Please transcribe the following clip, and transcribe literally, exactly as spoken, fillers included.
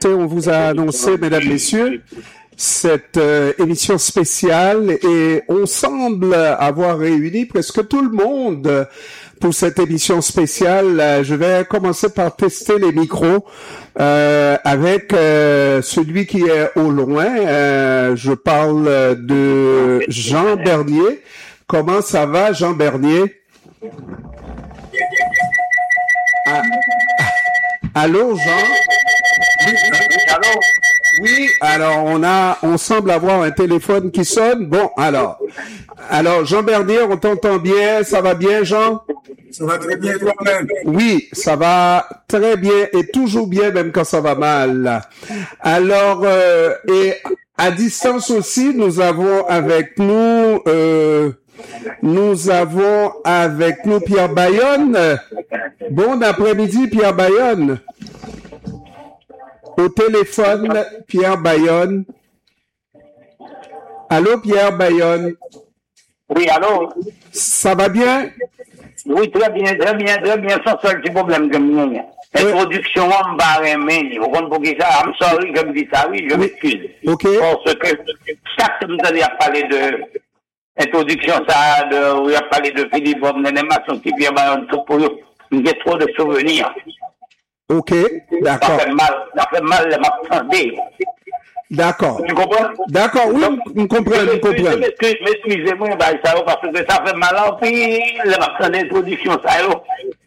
fait, on vous a annoncé, mesdames, messieurs, cette euh, émission spéciale et on semble avoir réuni presque tout le monde pour cette émission spéciale. Je vais commencer par tester les micros euh, avec euh, celui qui est au loin. Euh, je parle de Jean Bernier. Comment ça va, Jean Bernier? Ah. Allô, Jean? Oui, allô? Oui, alors on a, on semble avoir un téléphone qui sonne. Bon, alors, alors Jean Bernier, on t'entend bien, ça va bien, Jean? Ça va très bien toi-même. Oui, ça va très bien et toujours bien, même quand ça va mal. Alors, euh, et à distance aussi, nous avons avec nous, euh, nous avons avec nous Pierre Bayonne. Bon après-midi, Pierre Bayonne. Au téléphone, Pierre Bayonne. Allô, Pierre Bayonne. Oui, allô? Ça va bien? Oui, très bien, très bien, très bien, sans seul petit problème que nous avons. Introduction, on va remettre. Vous comprenez ça? I'm sorry, je me dis ça, oui, je m'excuse. Ok. Parce que chaque que nous avons parlé de introduction, ça, de, on a parlé de Philippe Bob, son petit Pierre Bayonne, tout pour eux. J'ai trop de souvenirs. Ok, d'accord. Ça fait mal, ça fait mal de m'attendre. D'accord. Tu comprends? D'accord, oui, on comprend, on comprend. Excusez-moi, bah, ça, parce que ça fait mal, puis, le m'attendre d'introduction, ça,